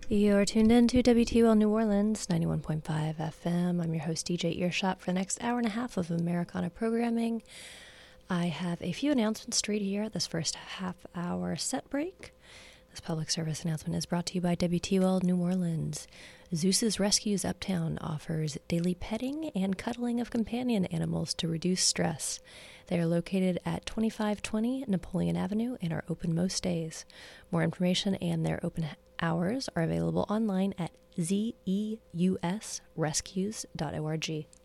You're tuned in to WTOL New Orleans, 91.5 FM. I'm your host, DJ Earshot, for the next hour and a half of Americana programming. I have a few announcements to read here at this first half-hour set break. This public service announcement is brought to you by WTOL New Orleans. Zeus's Rescues Uptown offers daily petting and cuddling of companion animals to reduce stress. They are located at 2520 Napoleon Avenue and are open most days. More information and their open hours are available online at zeusrescues.org.